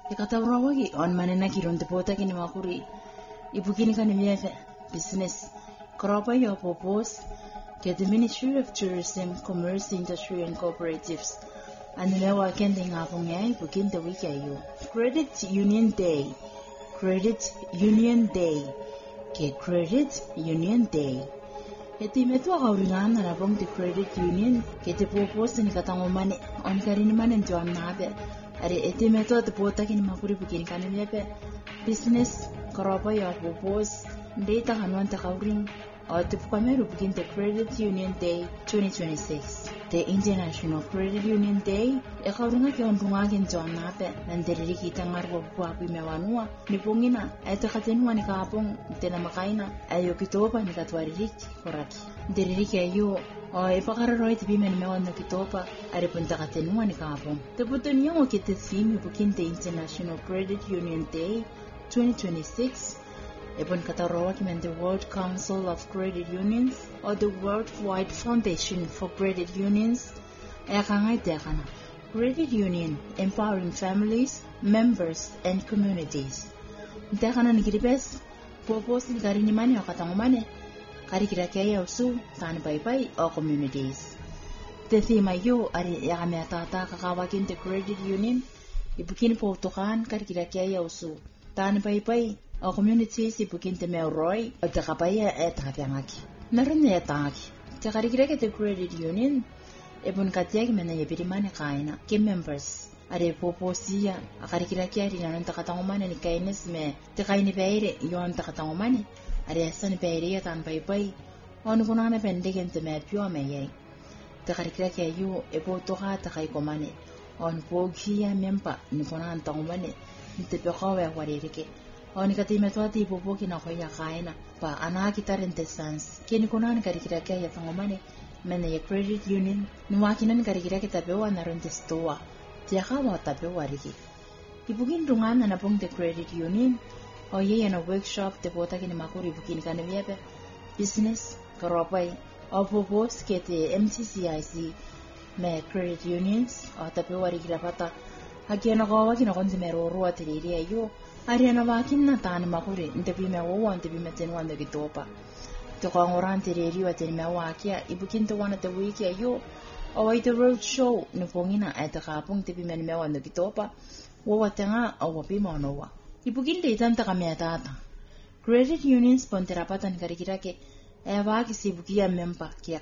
Ikataurawagi on manena kirunde pota kini makuri. Ibu kini kan miyefe business. Koropa yo propose get the Ministry of Tourism, Commerce, Industry and Cooperatives. Anilewa kende ngapong ya ibu kinte wiki ayo. Credit Union Day. Credit Union Day. Ke Credit Union Day. Eti metu akauringana na bong the Credit Union ke te propose ni katangomane on karini mane njo amnabe. Are eti metu te pota kini makuri bukini kanimiyepe business. Koropa yo propose data hanuan te kauring. Tupukameru begin the Credit Union Day 2026. The International Credit Union Day, ekauringa ke ondunga genjo nape nanderiri kita ngarwa buapi mewanua nipongina etekatenua nikapong tena makaina ayo kitopa nikatwaririk koraki. Deriri ke ayo ipakararoy tibi mewan kitopa are puntakatenua nikapong. Teputun yung okite theme begin the International Credit Union Day 2026. Ibon kataroa kimen the World Council of Credit Unions or the Worldwide Foundation for Credit Unions. Ekangay dekana. Credit Union empowering families, members, and communities. Dekana nikiribes. Popos ni karinimani o katangumane. Karikirakeya usu tan paypay o communities. The theme ayo ari yakameatata kakawakin the Credit Union. Ibukin po tukan karikirakeya usu tan paypay o communities ibukin te meoroy o te kapaya takapyangaki. Narin na yataki. Te karikirake te Credit Union ibun katiyak mena yabirimane kaina ke members are poposia a karikirake ari nanon takatangumane ni kainis me te kaini peire yon takatangumane are asan peire tan paypay on kunana pendegen te me pyo me yai. Te karikirake ayo ebo toka takai komane on pogia mempa ni kunan tangumane te pekawe waririke. O ni kati metwati ipopoki na koya kaina pa ana kitarente sans kini kunan karikirake ya tangomane mena ya Credit Union ni wakinan karikirake tapewa na ronte stoa tiaka mo tapewa riki ibugin rungana na pong the Credit Union o ye na workshop te pota kini makuri ibugin kanemiyepe business karopay o popos kete MCCIC me Credit Unions o tapewa riki rapata hakiana kawa kinakonzi merorua tiriri ayo Ariana wakin na tani makuri ntepi mewa ntepi metenwa ndegi topa. Te kwangoran tireri wa teni mewa akia ibukin te wana te wiki ayo awai te road show nupongina aita kapung tepi meni mewa ndegi topa wawa tenga awapi maunowa. Ibukin te itanta kamea tata. Credit Unions ponterapatan karikirake waki si ibukia mempa kia